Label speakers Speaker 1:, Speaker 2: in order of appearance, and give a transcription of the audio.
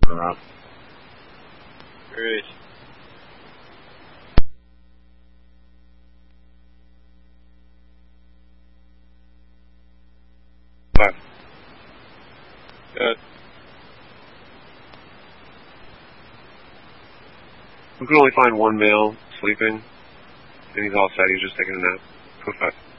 Speaker 1: her up.
Speaker 2: Great.
Speaker 1: Five.
Speaker 2: Good.
Speaker 1: We could only find one male sleeping, and he's all set. He's just taking a nap. Code 5.